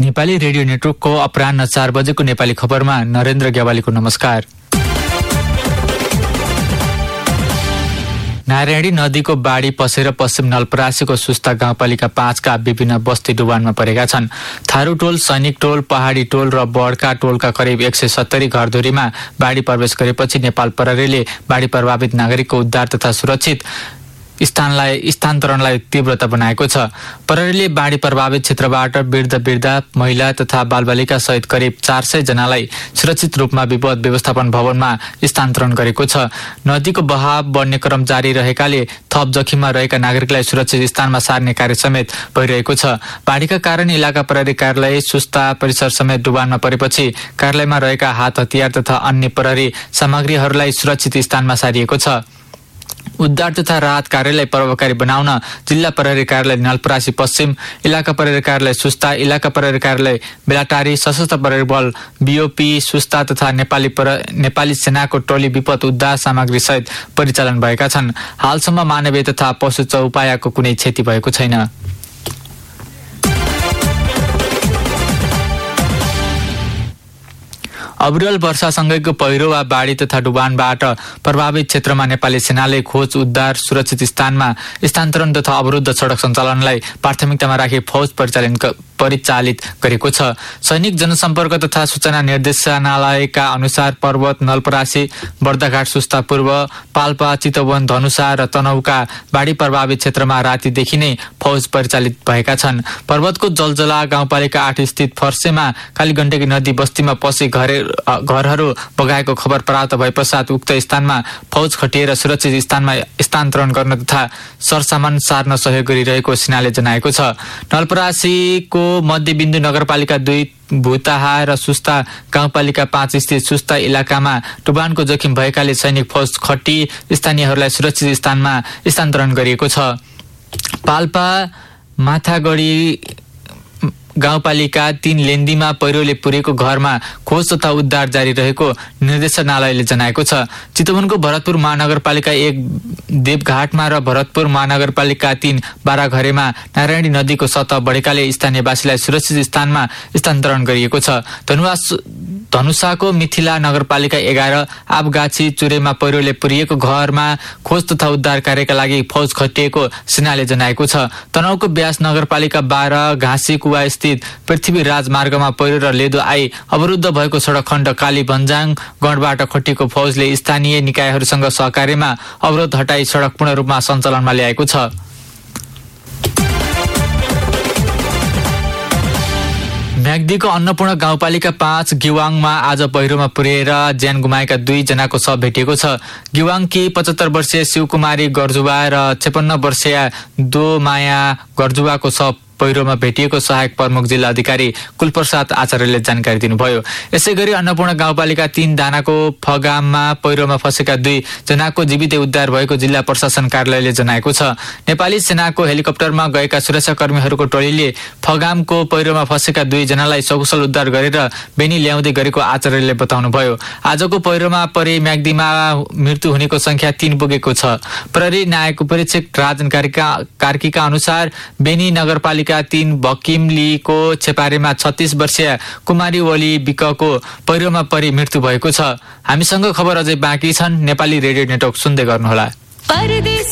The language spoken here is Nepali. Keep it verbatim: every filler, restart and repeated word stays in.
नेपाली रेडियो नेटवर्कको अपराह्न चार बजेको नेपाली खबरमा नरेन्द्र ग्यावालीको नमस्कार। नारायणी नदीको बाढी पसेर पश्चिम नलपरासीको सुस्ता गाउँपालिका पाँचका विभिन्न बस्ती डुबानमा परेका छन्। थारू टोल, सैनिक टोल, पहाडी टोल र बडका टोलका करिब एक सय सत्तरी घरधुरीमा बाढी प्रवेश गरेपछि नेपाल प्रहरीले बाढी प्रभावित नागरिकको उद्धार तथा सुरक्षित स्थानलाई स्थानान्तरणलाई तीव्रता बनाएको छ। प्रहरीले बाढी प्रभावित क्षेत्रबाट वृद्ध वृद्धा, महिला तथा बालबालिका सहित करिब चार सय जनालाई सुरक्षित रूपमा विपद व्यवस्थापन भवनमा स्थानान्तरण गरेको छ। नदीको बहाव बढ्ने क्रम जारी रहेकाले थप जोखिममा रहेका नागरिकलाई सुरक्षित स्थानमा सार्ने कार्य समेत भइरहेको छ। बाढीका कारण इलाका प्रहरी कार्यालय, सुस्ता परिसर समेत डुबानमा परेपछि कार्यालयमा रहेका हात हतियार तथा अन्य प्रहरी सामग्रीहरूलाई सुरक्षित स्थानमा सारिएको छ। उद्धार तथा राहत कार्यलाई प्रभावकारी बनाउन जिल्ला प्रहरी कार्यालय नलपरासी पश्चिम, इलाका प्रहरी कार्यालय सुस्ता, इलाका प्रहरी कार्यालय बेलाटारी, सशस्त्र प्रहरी बल बीओपी सुस्ता तथा नेपाली नेपाली सेनाको टोली विपद उद्धार सामग्री सहित परिचालन भएका छन्। हालसम्म मानवीय तथा पशु चौपायाको कुनै क्षति भएको छैन। अविरल वर्षासँगैको पहिरो वा बाढी तथा डुबानबाट प्रभावित क्षेत्रमा नेपाली सेनाले खोज, उद्धार, सुरक्षित स्थानमा स्थानान्तरण तथा अवरुद्ध सडक सञ्चालनलाई प्राथमिकतामा राखी फौज परिचालन परिचालित गरेको छ। सैनिक जनसम्पर्क तथा सूचना निर्देशनालयका अनुसार पर्वत, नलपरासी, बर्दाघाट, सुस्ता पूर्व, पाल्पा, चितवन, धनुषा र तनहुका बाढी प्रभावित क्षेत्रमा रातिदेखि नै फौज परिचालित भएका छन्। पर्वतको जलजला गाउँपालिका आठ स्थित फर्सेमा कालीगण्डकी नदी बस्तीमा पसी घरे घरहरू बगाएको खबर प्राप्त भए पश्चात उक्त स्थानमा फौज खटिएर सुरक्षित स्थानमा स्थानान्तरण गर्न तथा सरसामान सार्न सहयोग गरिरहेको सेनाले जनाएको छ। नलपरासीको मध्यबिन्दु नगरपालिका दुई, भुताहा र सुस्ता गाउँपालिका पाँच स्थित सुस्ता इलाकामा डुबानको जोखिम भएकाले सैनिक फौज खटी स्थानीयहरूलाई सुरक्षित स्थानमा स्थानान्तरण गरिएको छ। पाल्पा माथागढी गाउँपालिका तीन लेन्दीमा पहिरोले पुरेको घरमा खोज तथा उद्धार जारी रहेको निर्देशनालयले जनाएको छ। चितवनको भरतपुर महानगरपालिका एक, देवघाटमा र भरतपुर महानगरपालिका तीन बाराघरेमा नारायणी नदीको सतह बढेकाले स्थानीयवासीलाई सुरक्षित स्थानमा स्थानान्तरण गरिएको छ। धनुवा धनुषाको मिथिला नगरपालिका एघार, आपगाछी चुरेमा पहिरोले पुरिएको घरमा खोज तथा उद्धार कार्यका लागि फौज खटिएको सेनाले जनाएको छ। तनहुको ब्यास नगरपालिका बाह्र, घाँसी कुवा स्थित पृथ्वी राजमार्गमा पहिरो र लेदो आई अवरुद्ध भएको सडक खण्ड काली भन्जाङ गणबाट खटिएको फौजले स्थानीय निकायहरूसँग सहकार्यमा अवरोध हटाई सडक पूर्ण रूपमा सञ्चालनमा ल्याएको छ। म्याग्दीको अन्नपूर्ण गाउँपालिका पाँच गिवाङमा आज पहिरोमा पुरेर ज्यान गुमाएका दुई जनाको शव भेटिएको छ। गिवाङकी पचहत्तर वर्षीय शिवकुमारी गर्जुवा र छप्पन्न वर्षीय दो माया गर्जुवाको शव पहिरोमा भेटिएको सहायक प्रमुख जिल्ला अधिकारी कुलप्रसाद आचार्यले जानकारी दिनुभयो। यसै गरी अन्नपूर्ण गाउँपालिका तीन दानाको फगाममा पहिरोमा फँसेका दुई जनाको जीवितै उद्धार भएको जिल्ला प्रशासन कार्यालयले जनाएको छ। नेपाली सेनाको हेलिकप्टरमा गएका सुरक्षाकर्मीहरूको टोलीले फगामको पहिरोमा फँसेका दुई जनालाई सकुशल उद्धार गरेर बेनी ल्याउँदै गरेको आचार्यले बताउनुभयो। आजको पहिरोमा परे म्याग्दीमा मृत्यु हुनेको संख्या तीन पुगेको छ। प्रहरी नायक उपरीक्षक राजन कार्कीका अनुसार बेनी नगरपालिका तीन भकिमलीको छेपारेमा छत्तीस वर्षीय कुमारी ओली विकको पहिरोमा परि मृत्यु भएको छ। हामीसँग खबर अझै बाँकी छन्। नेपाली रेडियो नेटवर्क सुन्दै गर्नुहोला।